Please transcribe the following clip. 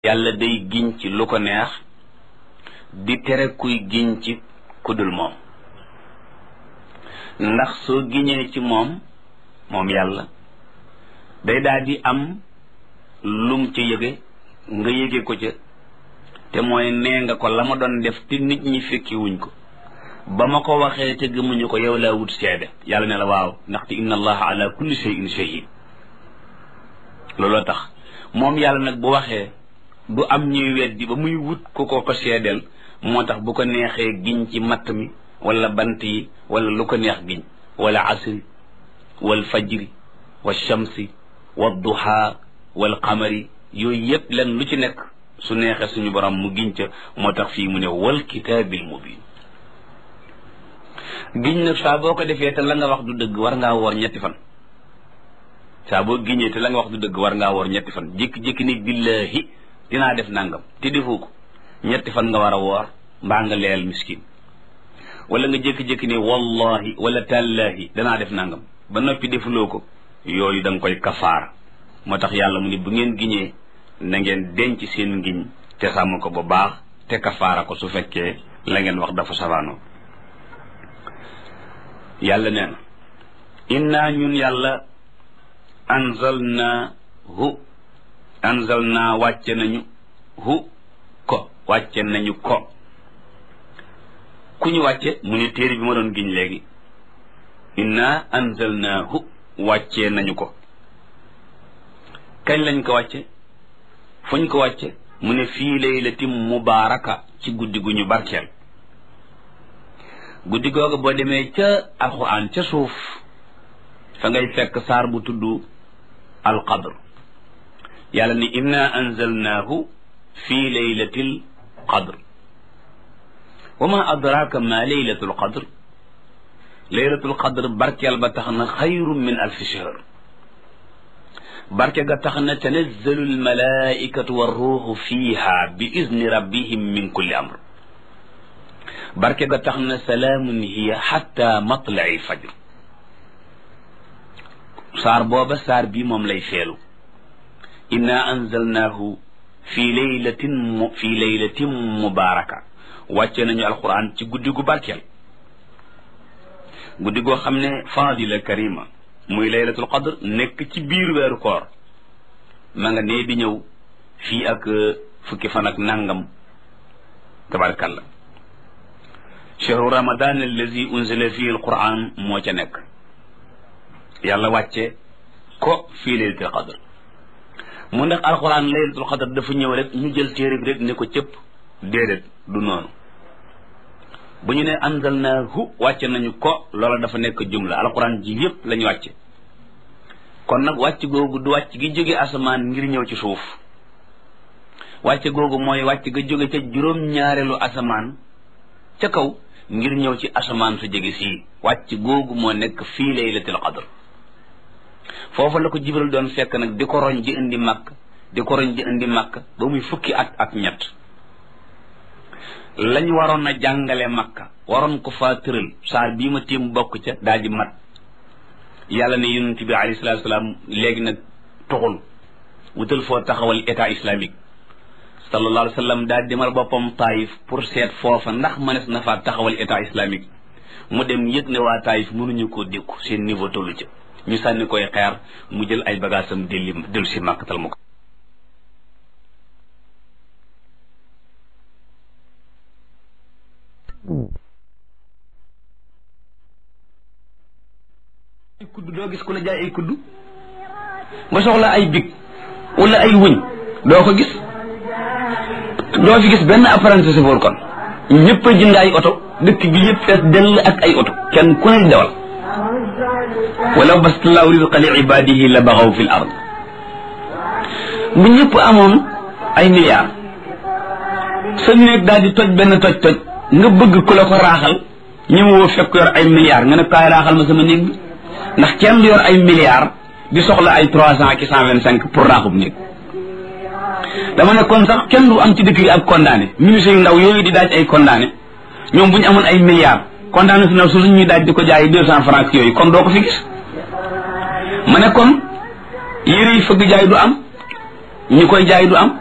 yàlla day giñ ci lu ko neex di tere kuy giñ ci kudul moom ndax soo giñee ci moom yàlla day daal di am lum ca yëge nga yëge ko ca te mooy nee nga ko la ma doon def te nit ñi fekki wuñ ko ba ma ko waxee te gëmuñu ko yow laa wut seede yàlla ne la waaw ndaxte inna allaha ala kulli shay'in shahid looloo tax moom yàlla nag bu waxee du am ñuy weddi ba muy wut ku ko seedeel moo tax bu ko neexee giñ ci matt mi wala bant yi wala lu ko neex giñ wala asri wal fajri wal shamsi wal duha wal qamari yooyu yépp len lu ci nekk su neexee suñu borom mu giñ ca moo tax fii mu ne wal kitaabil mubin giñ nag saa boo ko defee te la nga wax du dëgg war ngaa woor ñetti fan saa boo giñee te la nga wax du dëgg war ngaa woor ñetti fan jékki-jékki ni billahi dinaa def nangam te defoo ko ñetti fan nga war a woor mbaa nga leel miskin wala nga jékki-jékki ni wallahi wala tallahi danaa def nangam ba noppi defuloo ko yooyu da nga koy kafaara moo tax yàlla mu ne bu ngeen giñee na ngeen denc seen ngiñ te sàmm ko bu baax te kafaara ko su fekkee la ngeen wax dafa safaanoo yàlla nee na inna ñun yàlla anzalna wàcce nañu wàcce nañu ko ku ñu wàcce mu ne téere bi ma doon giñ léegi inna anzalnaahu wàcce nañu ko kañ lañ ko wàcce fuñ ko wàcce mu ne fii laylatin mubaaraka ci guddi gu ñu barkeel guddi googu boo demee ca alxuraan ca suuf fa ngay fekk saar bu tudd alqadr yàlla ni inna anzalnaahu fii laylatil qadr wa ma adraka ma laylatul qadr laylatul qadr barkeel ba tax na xayrun min alfi shahr barke ga tax na tanazzalu almalaikatu warruuxu fiiha bi izni rabbihim min kulli amr barke ga tax na salaamun hiya xatta matla'i fajr saar booba saar bii moom lay feelu inna anzalnaahu fii laylatin mubaaraka wàcce nañu alquran ci guddi gu barkeel guddi goo xam ne fadila karima muy laylatul qadr nekk ci biir weeru koor ma nga nee di ñëw fii ak fukki fan ak nangam tabarakallah chahru ramadan allazi unzila fihi alquran moo ca nekk yàlla wàcce ko fii laylatul qadr mu ndax alquran laylatul qadr dafa ñëw rek ñu jël téere bi rek ne ko cëpp déedéet du noonu bu ñu ne anzalnaahu wàcce nañu ko loola dafa nekk jumla alquran ji yépp lañu wàcce kon nag wàcc googu du wàcc gi jóge asamaan ngir ñëw ci suuf wàcce googu mooy wàcc ga jóge ca juróom-ñaareelu asamaan ca kaw ngir ñëw ci asamaan su jege sii wàcc googu moo nekk fii laylatul qadr foofu la ko Jibril doon fekk nag di ko roñ ji indi Makka di ko roñ ji indi Makka ba muy fukki at ak ñett lañ waroon a jàngale Makka waroon ko faa tëral saar bii ma téem bokk ca daal di mat yàlla ne yonent bi alayhi salaatu salaam léegi nag tuxul wutal foo taxawal état islamique sallallahu alayhi wa sallam daal demal boppam Taïf pour seet foofa ndax mënees na faa taxawal état islamique mu dem yëg ne waa Taïf mënuñu koo dékku seen niveau tollu ca ñu sànni koy xeer mu jël ay bagaasam dellu si Makkatal mu ko ay kudd doo gis ku la jaay ay kudd nga soxla ay big wala ay wëñ doo ko gis doo fi gis benn apprenti chauffeur kon ñëpp a jënd ay oto dëkk bi yëpp fees dell ak ay oto kenn ku ne dawal walaw bastallahu rizqa li ibadihi la baxaw fi l ard bu ñëpp amoon ay milliards sa néeg daal di toj benn toj nga bëgg ku la ko raaxal ñu woo fekk yor ay milliards nga ne kaay raaxal ma sama néeg bi ndax kenn du yor ay milliards di soxla ay 300 ak 125 pour raaxub néeg dama ne kon sax kenn du am ci dëkk gi ak condamné ministre yu ndaw yooyu di daaj ay condamné ñoom bu ñu amoon ay milliards condamné fi na su ñuy daaj di ko jaay 200 francs yooyu kon doo ko fi gis ma ne kon yére yi fëgg jaay du am ñi koy jaay du am